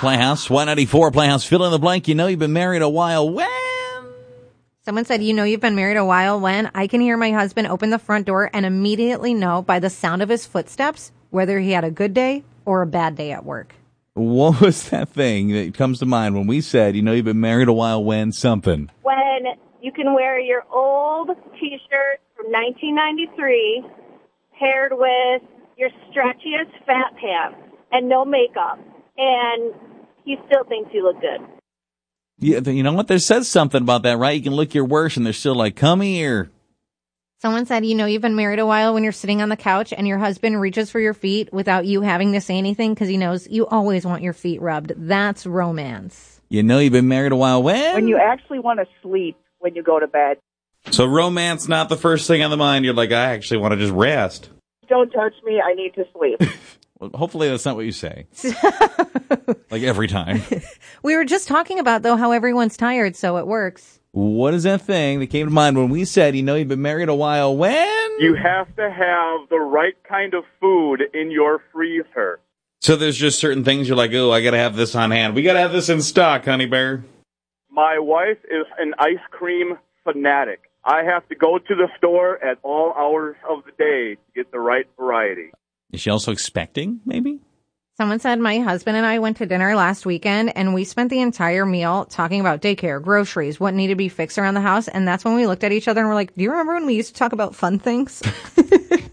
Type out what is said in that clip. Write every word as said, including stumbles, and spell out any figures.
Playhouse, Y ninety-four Playhouse, fill in the blank. You know you've been married a while. When? Someone said, you know you've been married a while when I can hear my husband open the front door and immediately know by the sound of his footsteps whether he had a good day or a bad day at work. What was that thing that comes to mind when we said, you know you've been married a while when something? When you can wear your old T-shirt from nineteen ninety-three paired with your stretchiest fat pants and no makeup, and he still thinks you look good. Yeah, you know what? There says something about that, right? You can look your worst, and they're still like, come here. Someone said, you know you've been married a while when you're sitting on the couch and your husband reaches for your feet without you having to say anything because he knows you always want your feet rubbed. That's romance. You know you've been married a while when? When you actually want to sleep when you go to bed. So romance not the first thing on the mind. You're like, I actually want to just rest. Don't touch me. I need to sleep. Well, hopefully that's not what you say. Like every time. We were just talking about, though, how everyone's tired, so it works. What is that thing that came to mind when we said, you know you've been married a while when? You have to have the right kind of food in your freezer. So there's just certain things you're like, oh, I got to have this on hand. We got to have this in stock, honey bear. My wife is an ice cream fanatic. I have to go to the store at all hours of the day to get the right variety. Is she also expecting, maybe? Someone said, my husband and I went to dinner last weekend, and we spent the entire meal talking about daycare, groceries, what needed to be fixed around the house, and that's when we looked at each other and were like, do you remember when we used to talk about fun things?